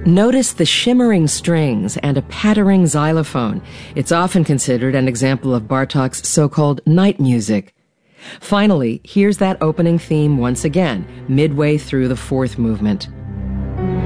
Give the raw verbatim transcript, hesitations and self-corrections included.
Notice the shimmering strings and a pattering xylophone. It's often considered an example of Bartók's so-called night music. Finally, here's that opening theme once again, midway through the fourth movement.